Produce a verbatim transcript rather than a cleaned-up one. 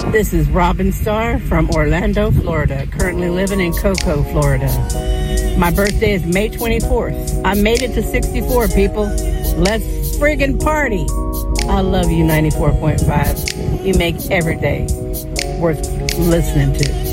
This is Robin Starr from Orlando, Florida, currently living in Cocoa, Florida. My birthday is May twenty-fourth. I made it to sixty-four, people. Let's friggin' party. I love you, ninety-four point five. You make every day worth listening to.